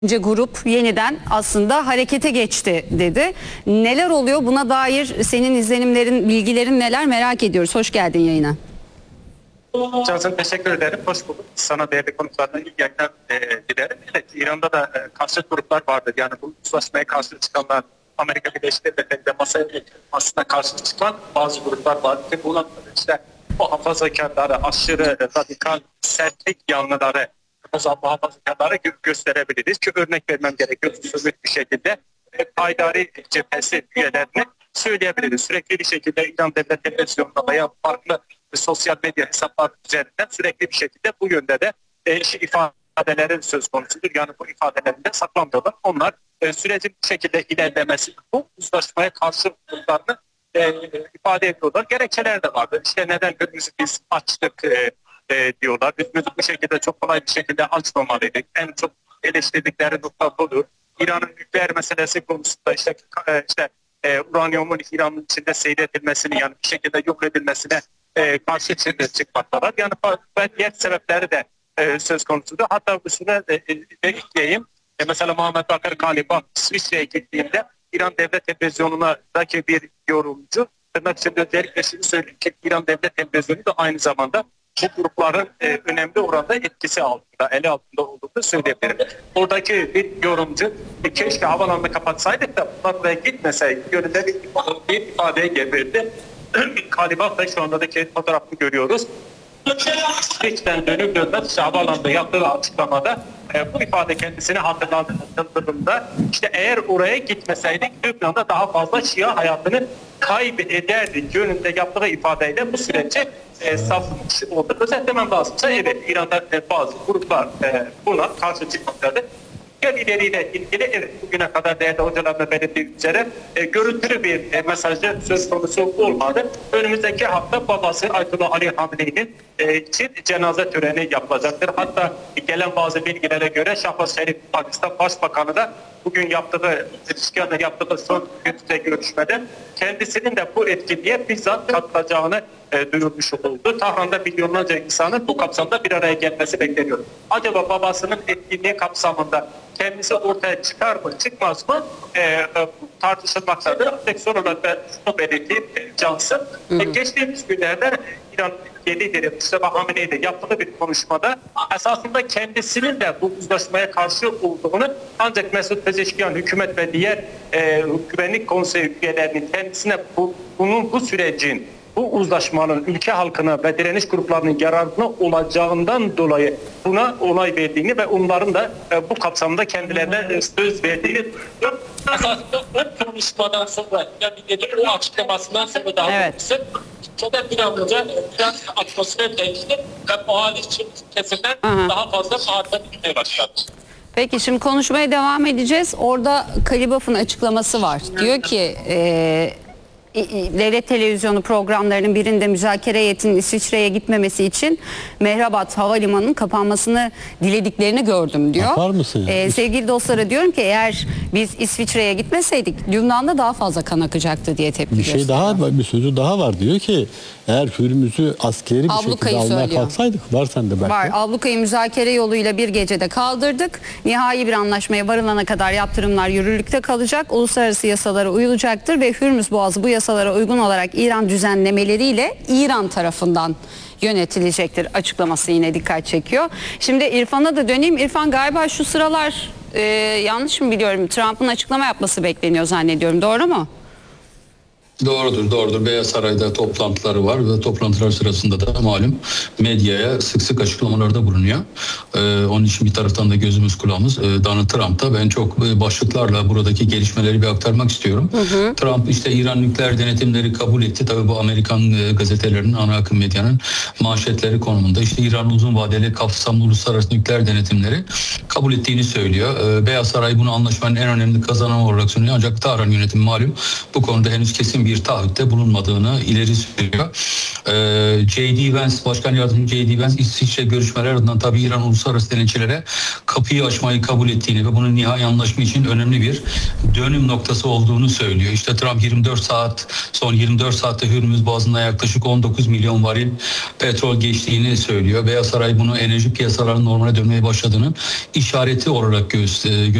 grup yeniden aslında harekete geçti dedi. Neler oluyor, buna dair senin izlenimlerin, bilgilerin neler, merak ediyoruz. Hoş geldin yayına. Cansu, teşekkür ederim. Hoş bulduk. Sana değerli konuklarına iyi yayınlar dilerim. Evet, İran'da da karşı gruplar vardır. Yani bu uzlaşmaya karşı çıkanlar, Amerika Birleşik Devletleri'nde masaya karşı çıkan bazı gruplar var. Ve bunlar işte muhafazakarları, aşırı radikal sertlik yanlıları, muhafazakarları gösterebiliriz. Ki örnek vermem gerekiyor. Somut bir şekilde Haydari cephesi üyelerini söyleyebiliriz. Sürekli bir şekilde İran Devlet Televizyonunda veya farklı sosyal medya hesapları üzerinden sürekli bir şekilde bu yönde de ifadelerin söz konusudur. Yani bu ifadelerinde saklanmıyorlar. Onlar sürecin bir şekilde ilerlemesi, bu uzlaşmaya karşı olduklarını ifade ediyorlar. Gerekçeler de vardır. İşte neden önümüzü biz açtık diyorlar. Biz bu şekilde çok kolay bir şekilde açmamalıydık. En çok eleştirdikleri nokta budur. İran'ın nükleer meselesi konusunda işte uranyumun İran'ın içinde seyredilmesini, yani bir şekilde yok edilmesine karşı çıkmaktalar. Yani diğer sebepleri de söz konusudur. Hatta üstüne ekleyeyim. Mesela Muhammed Bakır Kaliba İsviçre'ye gittiğinde İran Devlet Televizyonu'ndaki bir yorumcu, tırnak içinde özellikle şimdi söyleyeyim ki İran Devlet Televizyonu da aynı zamanda bu grupların önemli oranda etkisi altında, eli altında olduğunu söyleyebilirim. Oradaki bir yorumcu keşke havalanını kapatsaydık da bunlar buraya gitmeseydik yönünde bir ifadeye getirdi. Kaliba da şu andaki fotoğrafını görüyoruz. İçten dönüp dönmez havalanında yaptığı açıklamada bu ifade kendisine hatırlandığında işte eğer oraya gitmeseydik Lübnan'da daha fazla Şia hayatını kaybederdik yönünde yaptığı ifadeyle bu süreci sapmış oldu. Özetlemem lazımsa evet, İran'da bazı gruplar buna karşı çıkmaktadır. İleriyle ilgili evet, bugüne kadar değerli hocalarla belirttiği üzere görüntülü bir mesajı söz konusu olmadı. Önümüzdeki hafta babası Ayetullah Ali Hamdi'nin için cenaze töreni yapılacaktır. Hatta gelen bazı bilgilere göre Şahbaz Şerif Pakistan Başbakanı da bugün yaptığı son görüşmede kendisinin de bu etkinliğe bizzat katılacağını duyurmuş oldu. Tahran'da milyonlarca insanın bu kapsamda bir araya gelmesi bekleniyor. Acaba babasının etkinliği kapsamında kendisi ortaya çıkar mı çıkmaz mı tartışılmaktadır. Son olarak ben şunu belirteyim Cansu. Geçtiğimiz günlerde İran lideri Mustafa Hamine'yle yaptığı bir konuşmada esasında kendisinin de bu uzlaşmaya karşı olduğunu, ancak Mesut Pezeshkian hükümet ve diğer güvenlik konseyi üyelerinin kendisine bu sürecin, bu uzlaşmanın ülke halkına ve direniş gruplarının yararına olacağından dolayı buna onay verdiğini ve onların da bu kapsamda kendilerine söz verdiğini esasında bu konuşmadan sonra, yani o açıklamasından sonra daha doğrusu bir an önce biraz atmosfer değişti ve muhalif kesimden daha fazla bağırtılmaya başladı. Peki şimdi konuşmaya devam edeceğiz. Orada Kalibaf'ın açıklaması var. Diyor ki devlet televizyonu programlarının birinde müzakere heyetinin İsviçre'ye gitmemesi için Mehrabat Havalimanı'nın kapanmasını dilediklerini gördüm diyor. Yapar mısın ya? Sevgili dostlara diyorum ki eğer biz İsviçre'ye gitmeseydik Lübnan'da daha fazla kan akacaktı diye tepki gösteriyor. Bir sözü daha var, diyor ki eğer Hürmüz'ü askeri bir Ablukayı şekilde almaya söylüyor. kalksaydık, var sende belki. Var. Ablukayı müzakere yoluyla bir gecede kaldırdık. Nihai bir anlaşmaya varılana kadar yaptırımlar yürürlükte kalacak. Uluslararası yasalara uyulacaktır ve Hürmüz Boğazı bu yasalara uygun olarak İran düzenlemeleriyle İran tarafından yönetilecektir açıklaması yine dikkat çekiyor. Şimdi İrfan'a da döneyim. İrfan, galiba şu sıralar yanlış mı biliyorum, Trump'ın açıklama yapması bekleniyor zannediyorum. Doğru mu? Doğrudur. Beyaz Saray'da toplantıları var ve toplantılar sırasında da malum medyaya sık sık açıklamalarda bulunuyor. Onun için bir taraftan da gözümüz kulağımız Donald Trump'ta. Ben çok başlıklarla buradaki gelişmeleri bir aktarmak istiyorum. Trump işte İran nükleer denetimleri kabul etti. Tabii bu Amerikan gazetelerinin, ana akım medyanın manşetleri konumunda. İşte İran uzun vadeli kapsamlı uluslararası nükleer denetimleri kabul ettiğini söylüyor. Beyaz Saray bunu anlaşmanın en önemli kazananı olarak sunuyor. Ancak Tahran yönetimi malum bu konuda henüz kesin bir bir taahhütte bulunmadığını ileri sürüyor. J.D. Vance, Başkan Yardımcısı J.D. Vance İsviçre görüşmeler ardından tabii İran uluslararası denetçilere kapıyı açmayı kabul ettiğini ve bunun nihai anlaşma için önemli bir dönüm noktası olduğunu söylüyor. İşte Trump son 24 saatte Hürmüz Boğazı'nda yaklaşık 19 milyon varil petrol geçtiğini söylüyor. Beyaz Saray bunu enerji piyasalarının normale dönmeye başladığının işareti olarak gösteriyor.